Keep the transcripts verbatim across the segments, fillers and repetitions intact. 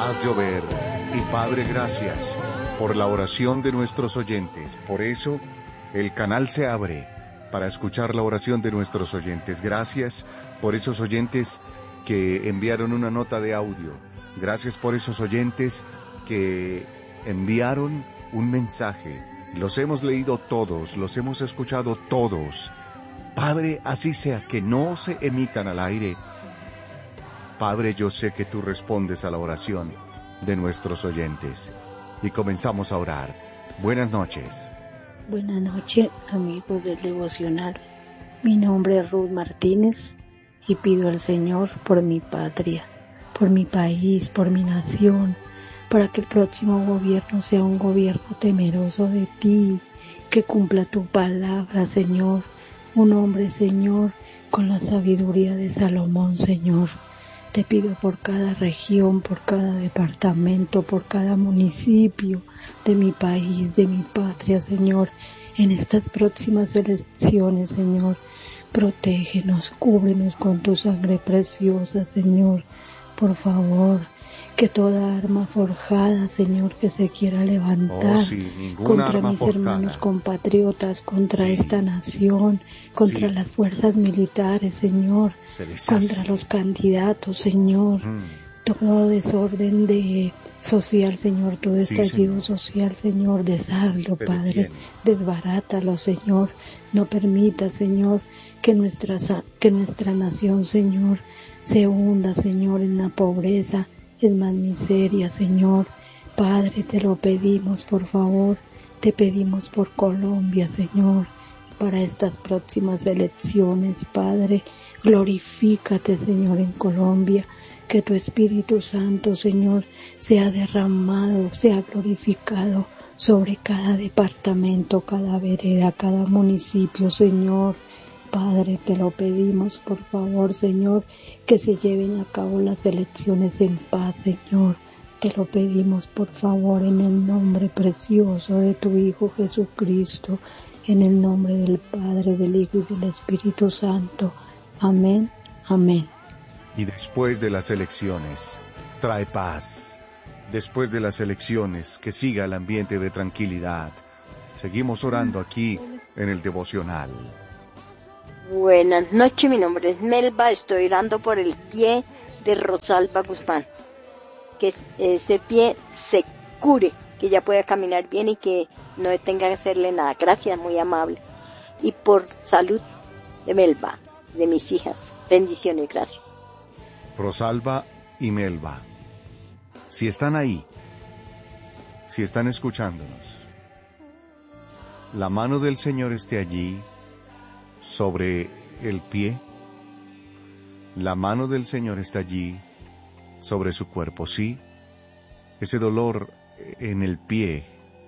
haz llover. Y Padre, gracias por la oración de nuestros oyentes. Por eso el canal se abre para escuchar la oración de nuestros oyentes. Gracias por esos oyentes que enviaron una nota de audio. Gracias por esos oyentes que enviaron un mensaje. Los hemos leído todos, los hemos escuchado todos. Padre, así sea que no se emitan al aire. Padre, yo sé que tú respondes a la oración de nuestros oyentes. Y comenzamos a orar. Buenas noches. Buenas noches, amigos del devocional. Mi nombre es Ruth Martínez y pido al Señor por mi patria, por mi país, por mi nación, para que el próximo gobierno sea un gobierno temeroso de ti, que cumpla tu palabra, Señor. Un hombre, Señor, con la sabiduría de Salomón, Señor. Te pido por cada región, por cada departamento, por cada municipio de mi país, de mi patria, Señor. En estas próximas elecciones, Señor, protégenos, cúbrenos con tu sangre preciosa, Señor. Por favor, que toda arma forjada, Señor, que se quiera levantar oh, sí, contra mis forjada. hermanos compatriotas, contra sí. esta nación, contra sí. las fuerzas militares, Señor, contra los candidatos, Señor, mm. todo desorden de social, Señor, todo estallido sí, social, Señor, deshazlo, Pero Padre, ¿quién? desbarátalo, Señor, no permita, Señor, que nuestra, que nuestra nación, Señor, se hunda, Señor, en la pobreza, es más miseria, Señor. Padre, te lo pedimos, por favor, te pedimos por Colombia, Señor, para estas próximas elecciones, Padre, glorifícate, Señor, en Colombia, que tu Espíritu Santo, Señor, sea derramado, sea glorificado sobre cada departamento, cada vereda, cada municipio, Señor. Padre, te lo pedimos, por favor, Señor, que se lleven a cabo las elecciones en paz, Señor. Te lo pedimos, por favor, en el nombre precioso de tu Hijo Jesucristo, en el nombre del Padre, del Hijo y del Espíritu Santo. Amén, amén. Y después de las elecciones, trae paz. Después de las elecciones, que siga el ambiente de tranquilidad. Seguimos orando aquí en el devocional. Buenas noches, mi nombre es Melba, estoy orando por el pie de Rosalba Guzmán, que ese pie se cure, que ya pueda caminar bien y que no tenga que hacerle nada. Gracias, muy amable. Y por salud de Melba, de mis hijas. Bendiciones, gracias. Rosalba y Melba, si están ahí, si están escuchándonos, la mano del Señor esté allí, sobre el pie, la mano del Señor está allí, sobre su cuerpo, sí, ese dolor en el pie.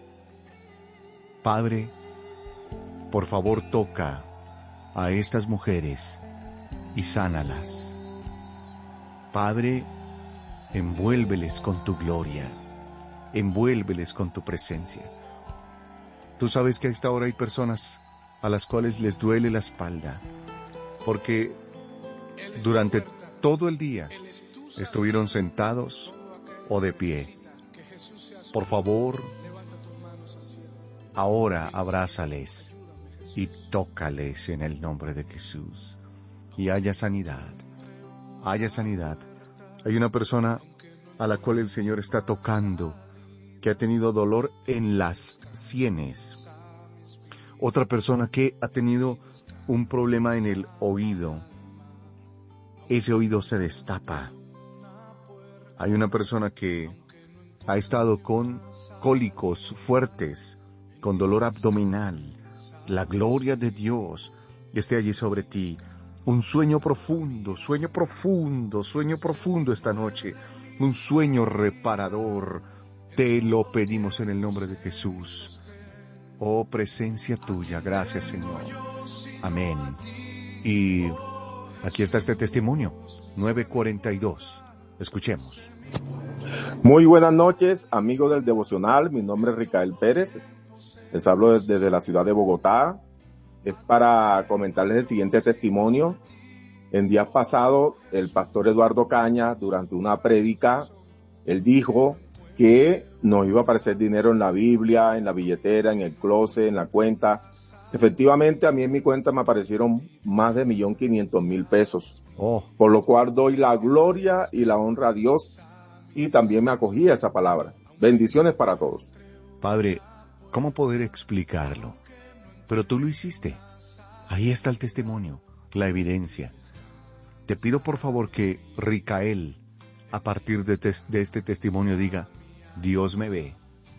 Padre, por favor toca a estas mujeres y sánalas. Padre, envuélveles con tu gloria, envuélveles con tu presencia. Tú sabes que a esta hora hay personas a las cuales les duele la espalda, porque durante todo el día estuvieron sentados o de pie. Por favor, ahora abrázales y tócales en el nombre de Jesús, y haya sanidad, haya sanidad. Hay una persona a la cual el Señor está tocando, que ha tenido dolor en las sienes. Otra persona que ha tenido un problema en el oído. Ese oído se destapa. Hay una persona que ha estado con cólicos fuertes, con dolor abdominal. La gloria de Dios esté allí sobre ti. Un sueño profundo, sueño profundo, sueño profundo esta noche. Un sueño reparador. Te lo pedimos en el nombre de Jesús. Oh, presencia tuya, gracias, Señor. Amén. Y aquí está este testimonio, nueve cuarenta y dos. Escuchemos. Muy buenas noches, amigos del devocional. Mi nombre es Ricael Pérez. Les hablo desde la ciudad de Bogotá. Es para comentarles el siguiente testimonio. En días pasados, el pastor Eduardo Caña, durante una prédica, Él dijo que nos iba a aparecer dinero en la Biblia, en la billetera, en el closet, en la cuenta. Efectivamente, a mí en mi cuenta me aparecieron más de un millón quinientos mil pesos, oh. Por lo cual doy la gloria y la honra a Dios, y también me acogí a esa palabra. Bendiciones para todos. Padre, ¿cómo poder explicarlo? Pero tú lo hiciste. Ahí está el testimonio, la evidencia. Te pido por favor que Ricael, a partir de, tes- de este testimonio, diga: Dios me ve.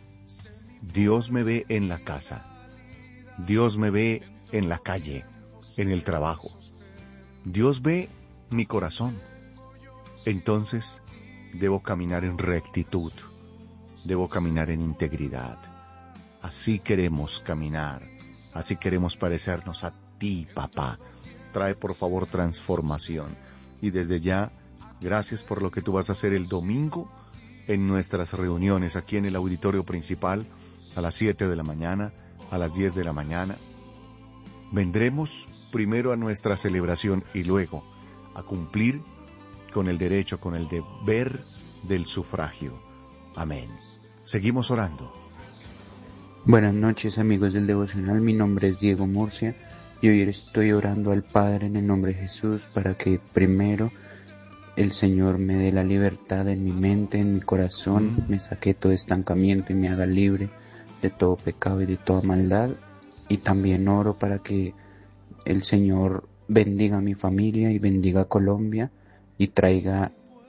Dios me ve en la casa. Dios me ve en la calle, en el trabajo. Dios ve mi corazón. Entonces, debo caminar en rectitud. Debo caminar en integridad. Así queremos caminar. Así queremos parecernos a ti, papá. Trae por favor transformación. Y desde ya, gracias por lo que tú vas a hacer el domingo en nuestras reuniones aquí en el auditorio principal a las siete de la mañana, a las diez de la mañana. Vendremos primero a nuestra celebración y luego a cumplir con el derecho, con el deber del sufragio. Amén. Seguimos orando. Buenas noches, amigos del devocional. Mi nombre es Diego Murcia y hoy estoy orando al Padre en el nombre de Jesús para que primero el Señor me dé la libertad en mi mente, en mi corazón, me saque todo estancamiento y me haga libre de todo pecado y de toda maldad. Y también oro para que el Señor bendiga a mi familia y bendiga a Colombia y traiga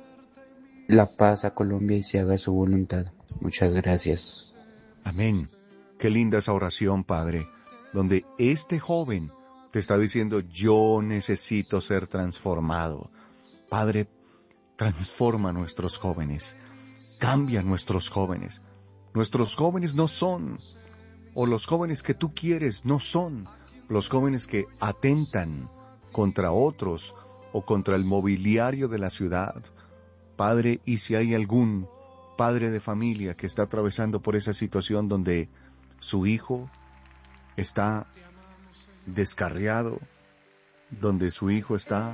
la paz a Colombia y se haga su voluntad. Muchas gracias. Amén. Qué linda esa oración, Padre, donde este joven te está diciendo: yo necesito ser transformado. Padre, transforma a nuestros jóvenes, cambia a nuestros jóvenes. Nuestros jóvenes no son, o los jóvenes que tú quieres no son, los jóvenes que atentan contra otros o contra el mobiliario de la ciudad. Padre, y si hay algún padre de familia que está atravesando por esa situación donde su hijo está descarriado, donde su hijo está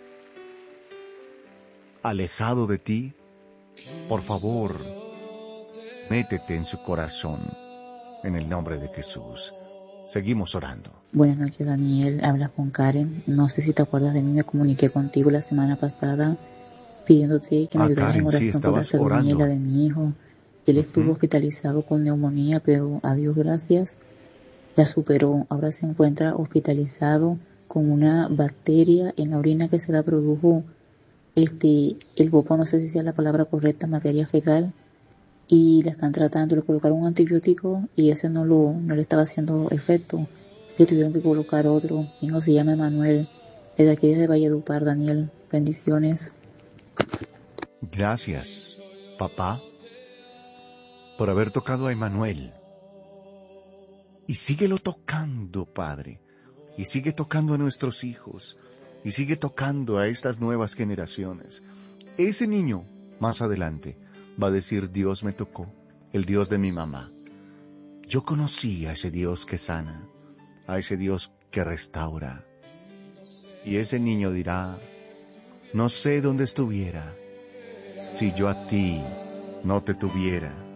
alejado de ti, por favor, métete en su corazón, en el nombre de Jesús. Seguimos orando. Buenas noches, Daniel. Hablas con Karen. No sé si te acuerdas de mí, me comuniqué contigo la semana pasada pidiéndote que me ah, ayudaras Karen, en oración sí, por la salud mía y la de mi hijo. Él uh-huh. estuvo hospitalizado con neumonía, pero a Dios gracias, la superó. Ahora se encuentra hospitalizado con una bacteria en la orina que se la produjo este el popó, no sé si sea la palabra correcta, materia fecal, y la están tratando. Le colocaron un antibiótico y ese no lo no le estaba haciendo efecto. Le tuvieron que colocar otro. Mi hijo se llama Emanuel, desde aquí desde Valledupar. Daniel, bendiciones. Gracias, papá, por haber tocado a Emanuel. Y síguelo tocando, Padre. Y sigue tocando a nuestros hijos. Y sigue tocando a estas nuevas generaciones. Ese niño, más adelante, va a decir: Dios me tocó, el Dios de mi mamá. Yo conocí a ese Dios que sana, a ese Dios que restaura. Y ese niño dirá: no sé dónde estuviera si yo a ti no te tuviera.